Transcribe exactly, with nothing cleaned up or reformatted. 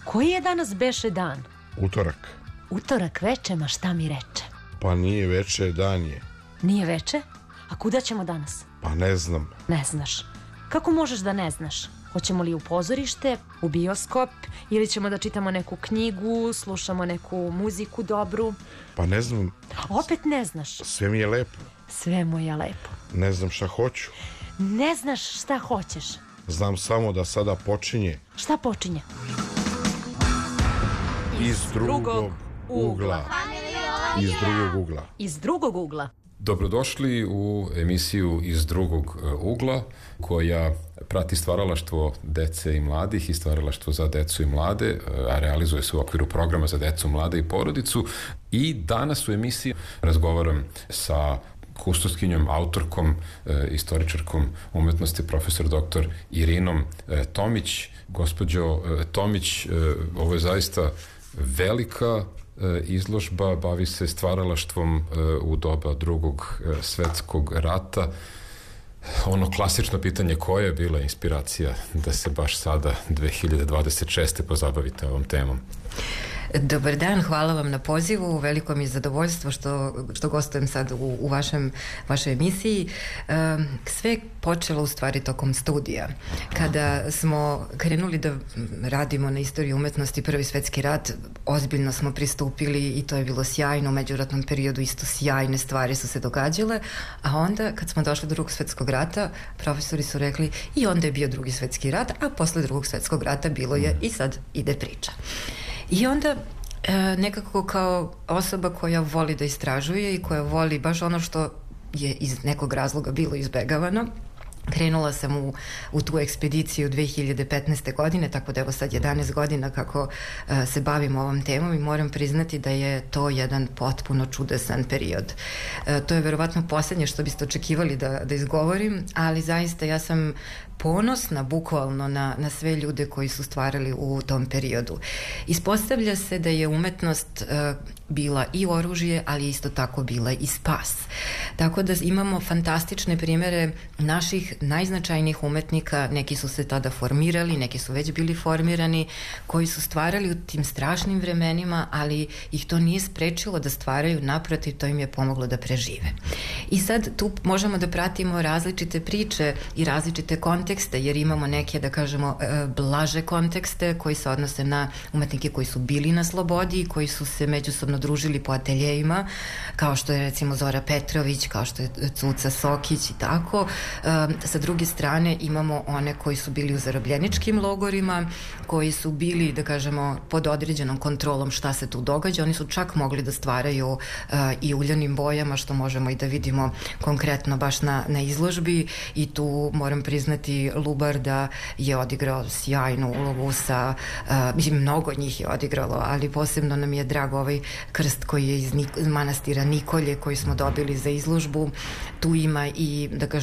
Koji je danas beše dan? Utorak. Utorak veče, ma šta mi reče? Pa nije veče, dan je. Nije veče? A kuda ćemo danas? Pa ne znam. Ne znaš. Kako možeš da ne znaš? Hoćemo li u pozorište, u bioskop, ili ćemo da čitamo neku knjigu, slušamo neku muziku dobru? Pa ne znam. Opet ne znaš. Sve mi je lepo. Sve mu je lepo. Ne znam šta hoću. Ne znaš šta hoćeš. Znam samo da sada počinje. Šta počinje? Iz drugog ugla. Iz drugog ugla. Iz drugog ugla. Dobrodošli u emisiju Iz drugog ugla, koja prati stvaralaštvo dece i mladih i stvaralaštvo za decu i mlade, a realizuje se u okviru programa za decu, mlade i porodicu. I danas u emisiji razgovaram sa kustoskinjom, autorkom, e, istoričarkom umetnosti, profesor doktor Irinom e, Tomić. Gospođo e, Tomić, e, ovo je zaista velika izložba, bavi se stvaralaštvom u doba drugog svetskog rata. Ono klasično pitanje, koja je bila inspiracija da se baš sada dve hiljade dvadeset šeste pozabavite ovom temom? Dobar dan, hvala vam na pozivu, veliko mi je zadovoljstvo što, što gostujem sad u, u vašem, vašoj emisiji. E, sve je počelo u stvari tokom studija. Kada smo krenuli da radimo na istoriji umetnosti Prvi svetski rat, ozbiljno smo pristupili i to je bilo sjajno. U međuratnom periodu isto sjajne stvari su se događale, a onda kad smo došli do drugog svetskog rata, profesori su rekli i onda je bio drugi svetski rat, a posle drugog svetskog rata bilo je i sad ide priča. I onda e, nekako kao osoba koja voli da istražuje i koja voli baš ono što je iz nekog razloga bilo izbegavano, krenula sam u, u tu ekspediciju dve hiljade petnaeste. godine, tako da evo sad jedanaest godina kako uh, se bavim ovom temom i moram priznati da je to jedan potpuno čudesan period. Uh, to je verovatno poslednje što biste očekivali da, da izgovorim, ali zaista ja sam ponosna bukvalno na, na sve ljude koji su stvarali u tom periodu. Ispostavlja se da je umetnost uh, bila i oružje, ali isto tako bila i spas. Tako da imamo fantastične primere naših najznačajnijih umetnika, neki su se tada formirali, neki su već bili formirani, koji su stvarali u tim strašnim vremenima, ali ih to nije sprečilo da stvaraju, naprotiv, to im je pomoglo da prežive. I sad tu možemo da pratimo različite priče i različite kontekste, jer imamo neke, da kažemo, blaže kontekste koji se odnose na umetnike koji su bili na slobodi i koji su se međusobno družili po ateljejima, kao što je recimo Zora Petrović, kao što je Cuca Sokić i tako. Sa druge strane imamo one koji su bili u zarobljeničkim logorima, koji su bili, da kažemo, pod određenom kontrolom šta se tu događa. Oni su čak mogli da stvaraju uh, i uljanim bojama, što možemo i da vidimo konkretno baš na, na izložbi, i tu moram priznati Lubar da je odigrao sjajnu ulogu sa, uh, mislim, mnogo njih je odigralo, ali posebno nam je drag ovaj krst koji je iz Nik- manastira Nikolje koji smo dobili za izložbu. Tu ima i, da kažem,